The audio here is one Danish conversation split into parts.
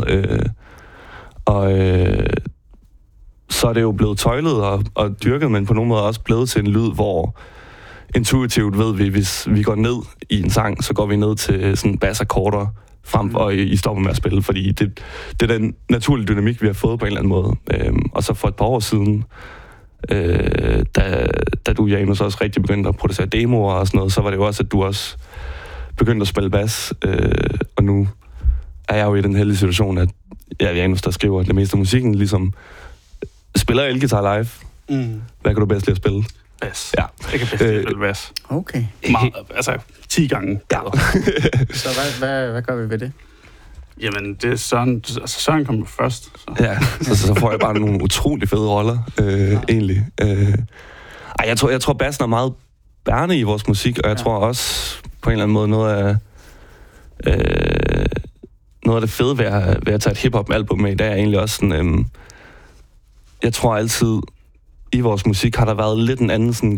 meget. Så er det jo blevet tøjlet og dyrket, men på nogen måde også blevet til en lyd, hvor intuitivt ved vi, hvis vi går ned i en sang, så går vi ned til sådan bassakkorder frem, og I stopper med at spille, fordi det er den naturlige dynamik, vi har fået på en eller anden måde. Og så for et par år siden, da du, Janus, også rigtig begyndte at producere demoer og sådan noget, så var det jo også, at du også begyndte at spille bas, og nu er jeg jo i den heldige situation, at Janus, der skriver det meste af musikken, ligesom spiller elgitar live. Hvad kan du bedst lide at spille? Bas. Ja. Jeg kan bedst lide at spille bas. Okay. Meget, altså 10 gange. Ja. Så hvad gør vi ved det? Jamen, det er Søren. Altså, Søren kommer først. Så. Ja, så får jeg bare nogle utrolig fede roller, egentlig. Jeg tror, bassen er meget bærende i vores musik, og jeg tror også på en eller anden måde noget af det fede ved at tage et hip-hop-album med i dag er egentlig også sådan, jeg tror altid, i vores musik har der været lidt en anden sådan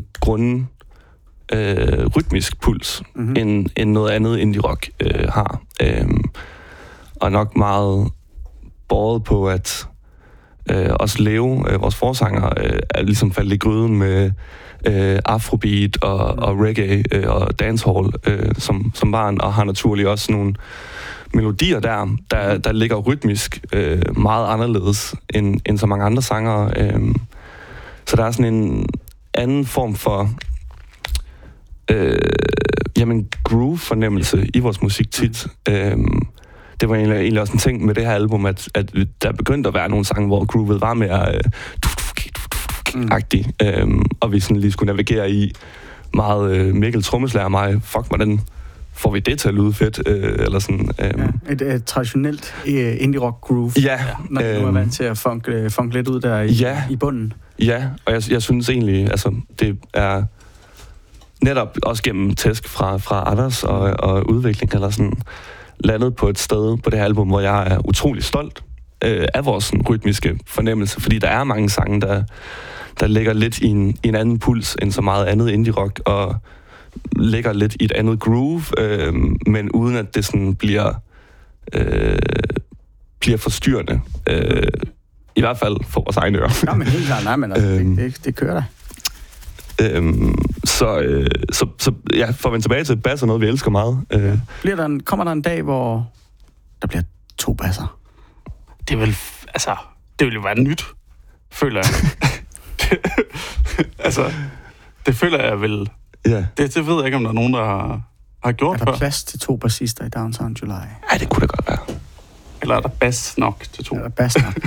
rytmisk puls, end noget andet indie-rock har. Og nok meget båret på, at også Leo, vores forsanger, er ligesom faldet i gryden med afrobeat og reggae og dancehall som barn, og har naturligt også nogle melodier der ligger rytmisk meget anderledes end så mange andre sangere. Så der er sådan en anden form for groove-fornemmelse i vores musik tit. Det var egentlig også en ting med det her album, at der begyndte at være nogle sange, hvor groovet var mere agtig, og vi sådan lige skulle navigere i meget Mikkel trommeslager mig. Fuck, hvordan får vi det til at lyde fedt? Eller sådan, et traditionelt indie-rock groove. Ja. Når du er vant til at funk lidt ud der i bunden. Ja, og jeg synes egentlig, altså, det er netop også gennem tæsk fra Anders og udvikling, eller sådan, landet på et sted på det her album, hvor jeg er utrolig stolt af vores sådan, rytmiske fornemmelse, fordi der er mange sange, der ligger lidt i en anden puls end så meget andet indie-rock, og ligger lidt i et andet groove, men uden at det sådan bliver forstyrrende. I hvert fald for vores egne ører. Ja, men helt klart, nej, men altså, det kører da. Så ja, for at vende tilbage til bass er noget, vi elsker meget. Kommer der en dag, hvor der bliver 2 basser? Det vil jo være nyt, føler jeg. Det føler jeg vel. Ja. Det ved jeg ikke, om der er nogen, der har gjort før. Er der plads til 2 bassister i Downtown July? Ja, det kunne da godt være. Eller er der bass nok til 2? Eller bass nok.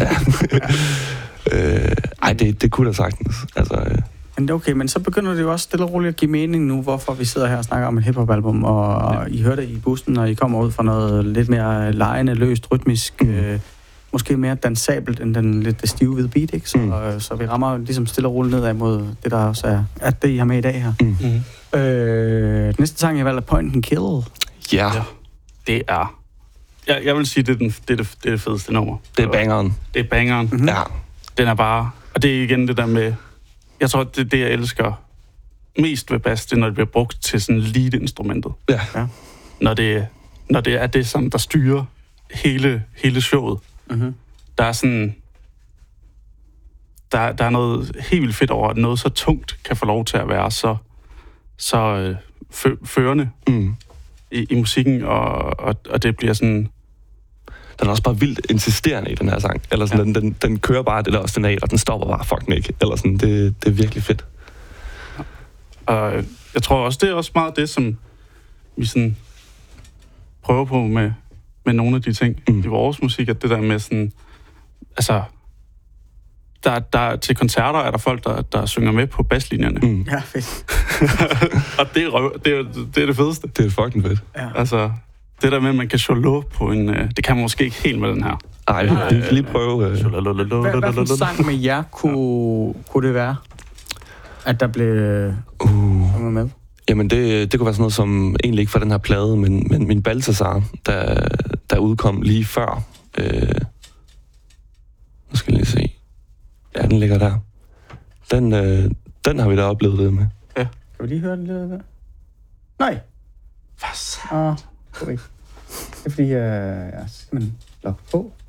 Det kunne da sagtens. Men okay, men så begynder det jo også stille og roligt at give mening nu, hvorfor vi sidder her og snakker om et hiphop-album, og I hører det i bussen, og I kommer ud fra noget lidt mere legende, løst, rytmisk, måske mere dansabelt end den lidt stive hvide beat, ikke? Så vi rammer ligesom stille og roligt nedad mod det, der også er det, I har med i dag her. Næste sang, jeg valgte, Point and Kill. Ja. Det er... Jeg vil sige, det er det fedeste nummer. Det er bangeren. Det er bangeren. Mm-hmm. Ja. Den er bare... Og det er igen det der med... Jeg tror, det er det, jeg elsker mest ved bass, det er, når det bliver brugt til sådan lead-instrumentet. Ja. Når det er det, som der styrer hele showet. Mm-hmm. Der er sådan... Der er noget helt vildt fedt over, at noget så tungt kan få lov til at være så førende i musikken, og det bliver sådan... Den er også bare vildt insisterende i den her sang. Eller sådan, den kører bare det der ostinat, og den stopper bare fucking ikke. Eller sådan, det er virkelig fedt. Og jeg tror også, det er også meget det, som vi sådan prøver på med nogle af de ting i vores musik, at det der med sådan... Altså, der til koncerter er der folk, der synger med på basslinjerne. Ja, fedt. Og det er det fedeste. Det er fucking fedt. Ja. Altså, det der med, at man kan solo på en... det kan man måske ikke helt med den her. Nej, vi kan lige prøve... Hvad for en sang med jer kunne det være, at der blev med? Jamen, det kunne være sådan noget, som egentlig ikke fra den her plade, men min Balthazar, der udkom lige før. Nu skal jeg lige se. Ja, den ligger der. Den har vi da oplevet det med. Ja. Kan vi lige høre den lidt af det? Nej. Hvad så? Okay. Det er fordi, jeg skal man logge på.